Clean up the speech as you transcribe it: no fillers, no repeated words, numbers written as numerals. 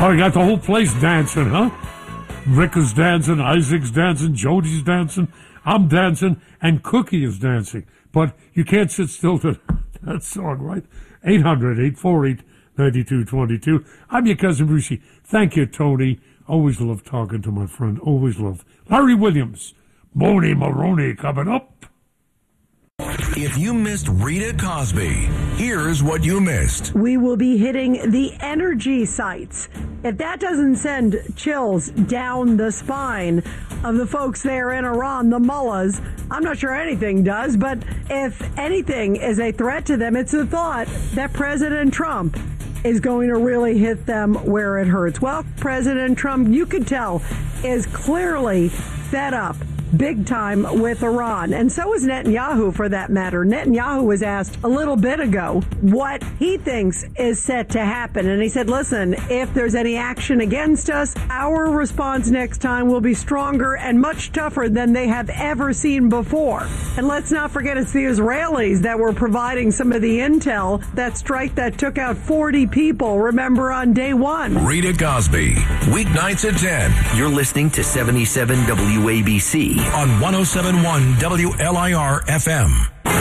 Oh, you got the whole place dancing, huh? Rick is dancing, Isaac's dancing, Jody's dancing, I'm dancing, and Cookie is dancing. But you can't sit still to that song, right? 800-848-9222. I'm your cousin Brucey. Thank you, Tony. Always love talking to my friend. Always love. Larry Williams, Boney Maroney coming up. If you missed Rita Cosby, here's what you missed. We will be hitting the energy sites. If that doesn't send chills down the spine of the folks there in Iran, the mullahs, I'm not sure anything does, but if anything is a threat to them, it's the thought that President Trump is going to really hit them where it hurts. Well, President Trump, you could tell, is clearly fed up big time with Iran. And so is Netanyahu, for that matter. Netanyahu was asked a little bit ago what he thinks is set to happen. And he said, listen, if there's any action against us, our response next time will be stronger and much tougher than they have ever seen before. And let's not forget, it's the Israelis that were providing some of the intel, that strike that took out 40 people, remember, on day one. Rita Cosby, weeknights at 10. You're listening to 77 WABC. On 107.1 WLIR FM.